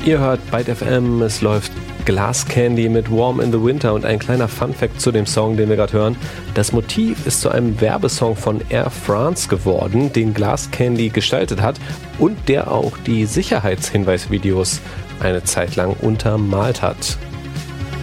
Ihr hört Byte FM, es läuft Glass Candy mit Warm in the Winter und ein kleiner Funfact zu dem Song, den wir gerade hören. Das Motiv ist zu einem Werbesong von Air France geworden, den Glass Candy gestaltet hat und der auch die Sicherheitshinweisvideos eine Zeit lang untermalt hat.